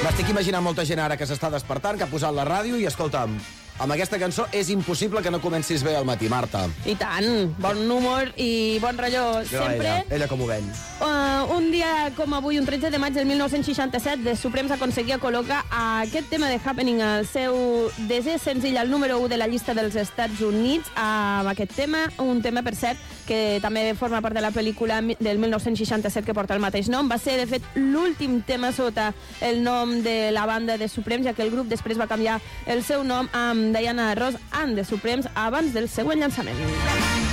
M'estic imaginant molta gent ara que s'està despertant, que ha posat la ràdio i, escolta'm, amb aquesta cançó és impossible que no comencis bé al matí, Marta. I tant, bon humor i bon rotllo sempre. Ella com ho ven. Un dia com avui, un 13 de maig del 1967, The Supremes aconseguia col·locar aquest tema de Happening al seu desè senzill al número 1 de la llista dels Estats Units, amb aquest tema, un tema, per cert, que també forma part de la pel·lícula del 1967 que porta el mateix nom. Va ser, de fet, l'últim tema sota el nom de la banda The Supremes, ja que el grup després va canviar el seu nom amb Diana Ross and The Supremes abans del següent llançament.